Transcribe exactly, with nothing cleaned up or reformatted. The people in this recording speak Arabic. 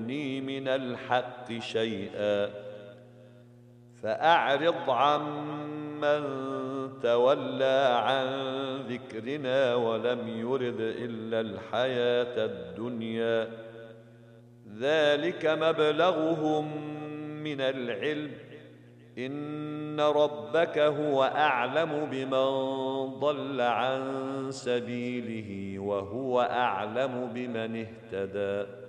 يغني من الحق شيئا فأعرض عمن تولى عن ذكرنا ولم يرد إلا الحياة الدنيا ذلك مبلغهم من العلم إن ربك هو أعلم بمن ضل عن سبيله وهو أعلم بمن اهتدى